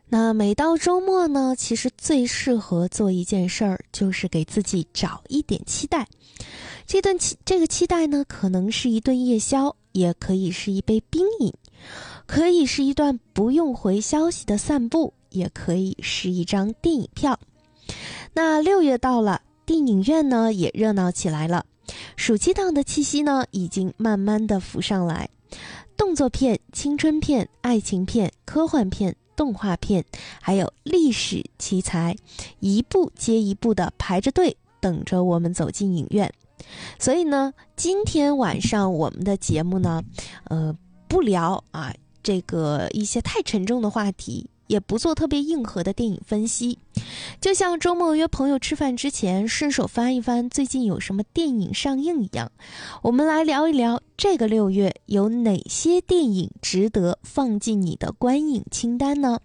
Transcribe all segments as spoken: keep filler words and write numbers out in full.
那每到周末呢，其实最适合做一件事儿，就是给自己找一点期待。这顿期这个期待呢，可能是一顿夜宵，也可以是一杯冰饮，可以是一段不用回消息的散步，也可以是一张电影票。那六月到了，电影院呢也热闹起来了，暑期档的气息呢已经慢慢的浮上来，动作片、青春片、爱情片、科幻片、动画片，还有历史奇材，一部接一部的排着队等着我们走进影院。所以呢，今天晚上我们的节目呢，呃，不聊啊这个一些太沉重的话题，也不做特别硬核的电影分析，就像周末约朋友吃饭之前顺手翻一翻最近有什么电影上映一样，我们来聊一聊这个六月有哪些电影值得放进你的观影清单呢？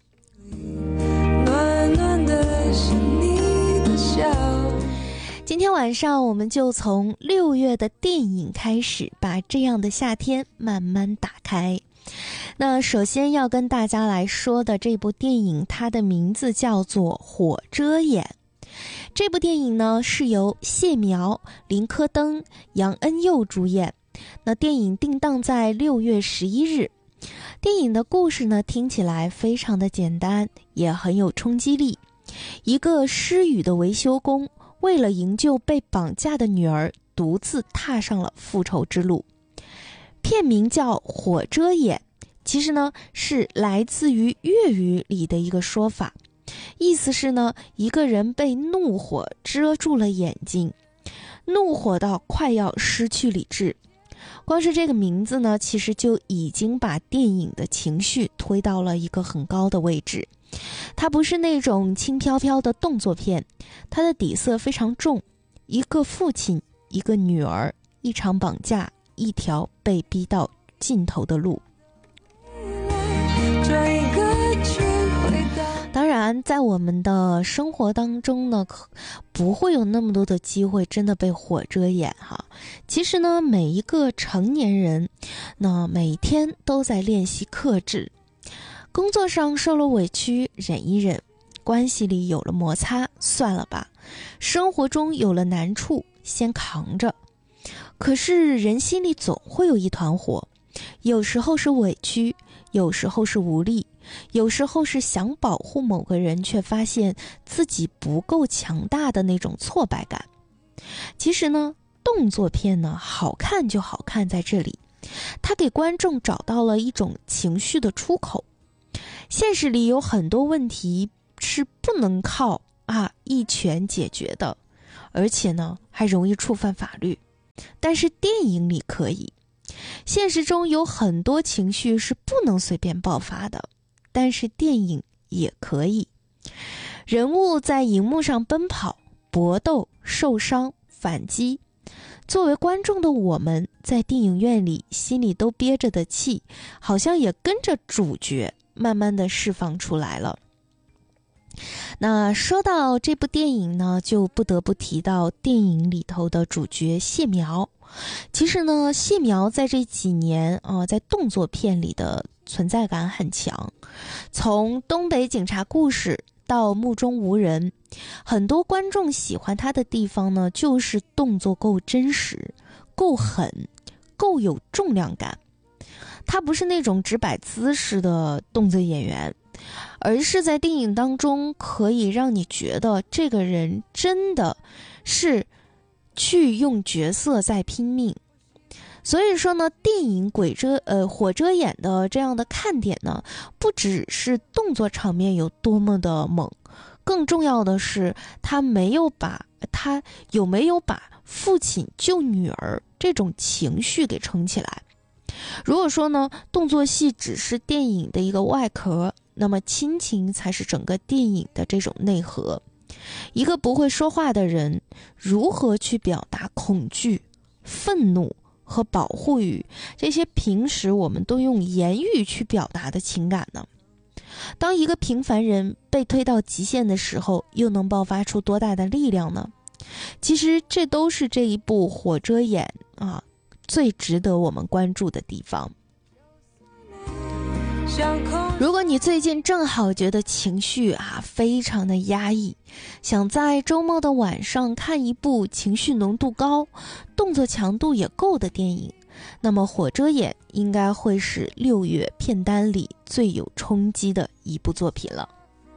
暖暖的是你的笑。今天晚上我们就从六月的电影开始，把这样的夏天慢慢打开。那首先要跟大家来说的这部电影，它的名字叫做《火遮眼》。这部电影呢是由谢苗、林科登、杨恩佑主演。那电影定档在六月十一日。电影的故事呢听起来非常的简单，也很有冲击力。一个失语的维修工，为了营救被绑架的女儿，独自踏上了复仇之路。片名叫《火遮眼》，其实呢是来自于粤语里的一个说法，意思是呢一个人被怒火遮住了眼睛，怒火到快要失去理智。光是这个名字呢，其实就已经把电影的情绪推到了一个很高的位置。它不是那种轻飘飘的动作片，它的底色非常重，一个父亲，一个女儿，一场绑架，一条被逼到尽头的路。当然在我们的生活当中呢，不会有那么多的机会真的被火遮眼哈。其实呢，每一个成年人那每天都在练习克制。工作上受了委屈，忍一忍；关系里有了摩擦，算了吧；生活中有了难处，先扛着。可是人心里总会有一团火，有时候是委屈，有时候是无力，有时候是想保护某个人，却发现自己不够强大的那种挫败感。其实呢，动作片呢，好看就好看在这里，它给观众找到了一种情绪的出口。现实里有很多问题是不能靠啊一拳解决的，而且呢还容易触犯法律，但是电影里可以。现实中有很多情绪是不能随便爆发的，但是电影也可以。人物在荧幕上奔跑、搏斗、受伤、反击，作为观众的我们，在电影院里心里都憋着的气，好像也跟着主角慢慢的释放出来了。那说到这部电影呢，就不得不提到电影里头的主角谢苗。其实呢，谢苗在这几年啊、呃，在动作片里的存在感很强。从东北警察故事到目中无人，很多观众喜欢他的地方呢，就是动作够真实、够狠、够有重量感。他不是那种只摆姿势的动作演员，而是在电影当中可以让你觉得这个人真的是去用角色在拼命。所以说呢，电影鬼遮呃火遮眼的这样的看点呢，不只是动作场面有多么的猛，更重要的是他没有把他有没有把父亲救女儿这种情绪给撑起来。如果说呢，动作戏只是电影的一个外壳，那么亲情才是整个电影的这种内核。一个不会说话的人，如何去表达恐惧、愤怒和保护欲，这些平时我们都用言语去表达的情感呢？当一个平凡人被推到极限的时候，又能爆发出多大的力量呢？其实这都是这一部火遮眼啊最值得我们关注的地方。 如果你最近正好觉得情绪啊非常的压抑，想在周末的晚上看一部情绪浓度高、动作强度也够的电影，那么《火遮眼》应该会是六月片单里最有冲击的一部作品了。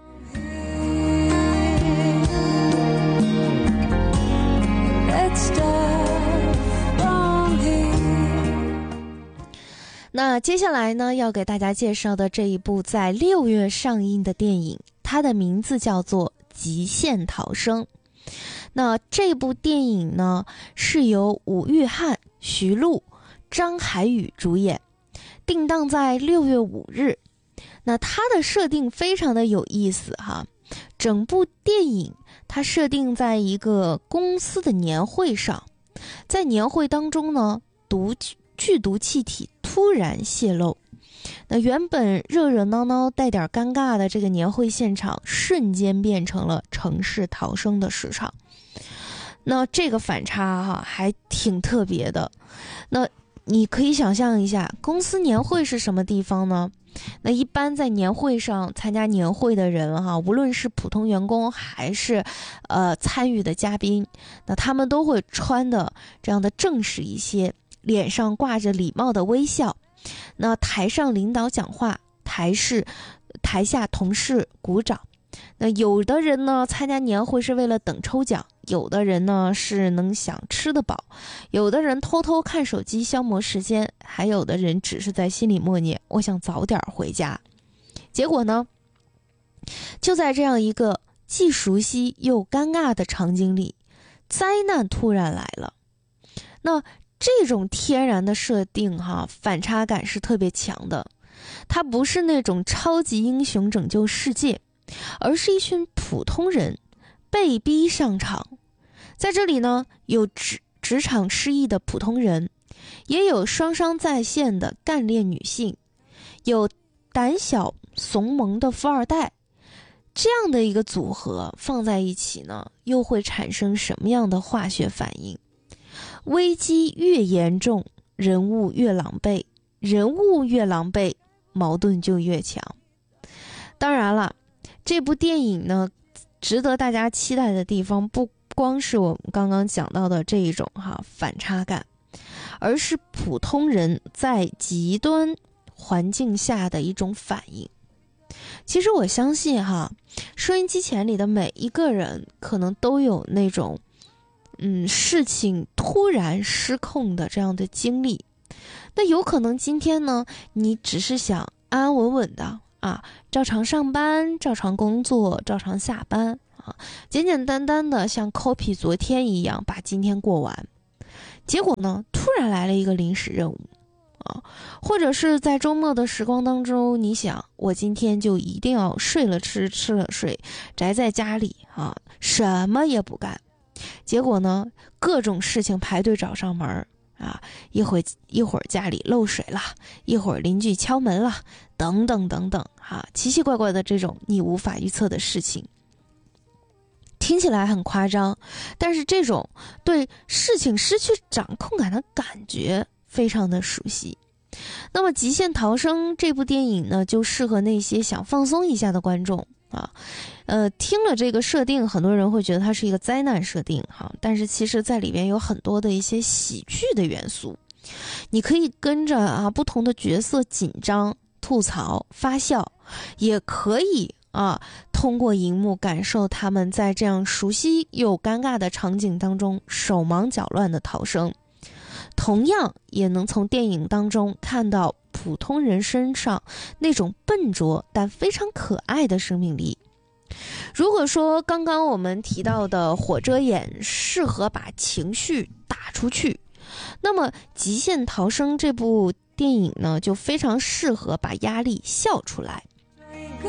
那接下来呢，要给大家介绍的这一部在六月上映的电影，它的名字叫做《极限逃生》。那这部电影呢，是由吴玉翰、徐璐、张海宇主演，定档在六月五日。那它的设定非常的有意思哈，整部电影它设定在一个公司的年会上，在年会当中呢，毒剧毒气体突然泄漏，那原本热热闹闹带点尴尬的这个年会现场瞬间变成了城市逃生的市场。那这个反差哈、啊、还挺特别的。那你可以想象一下，公司年会是什么地方呢？那一般在年会上参加年会的人哈、啊，无论是普通员工还是呃参与的嘉宾，那他们都会穿的这样的正式一些，脸上挂着礼貌的微笑。那台上领导讲话，台是台下同事鼓掌。那有的人呢参加年会是为了等抽奖，有的人呢是能想吃得饱，有的人偷偷看手机消磨时间，还有的人只是在心里默念我想早点回家。结果呢，就在这样一个既熟悉又尴尬的场景里，灾难突然来了。那这种天然的设定哈，反差感是特别强的。它不是那种超级英雄拯救世界，而是一群普通人被逼上场。在这里呢，有职职场失意的普通人，也有双商在线的干练女性，有胆小怂萌的富二代。这样的一个组合放在一起呢，又会产生什么样的化学反应？危机越严重，人物越狼狈，人物越狼狈，矛盾就越强。当然了，这部电影呢，值得大家期待的地方不光是我们刚刚讲到的这一种哈反差感，而是普通人在极端环境下的一种反应。其实我相信哈，收音机前里的每一个人可能都有那种嗯，事情突然失控的这样的经历。那有可能今天呢，你只是想安安稳稳的啊，照常上班，照常工作，照常下班啊，简简单单的像 copy 昨天一样把今天过完。结果呢，突然来了一个临时任务啊，或者是在周末的时光当中，你想我今天就一定要睡了吃，吃了睡，宅在家里啊，什么也不干。结果呢，各种事情排队找上门啊，一会一会儿家里漏水了，一会儿邻居敲门了，等等等等啊，奇奇怪怪的这种你无法预测的事情，听起来很夸张，但是这种对事情失去掌控感的感觉非常的熟悉。那么《极限逃生》这部电影呢，就适合那些想放松一下的观众啊。呃，听了这个设定，很多人会觉得它是一个灾难设定哈，但是其实在里边有很多的一些喜剧的元素，你可以跟着啊不同的角色紧张、吐槽、发笑，也可以啊通过荧幕感受他们在这样熟悉又尴尬的场景当中手忙脚乱的逃生。同样也能从电影当中看到普通人身上那种笨拙但非常可爱的生命力。如果说刚刚我们提到的火遮眼适合把情绪打出去，那么极限逃生这部电影呢，就非常适合把压力笑出来。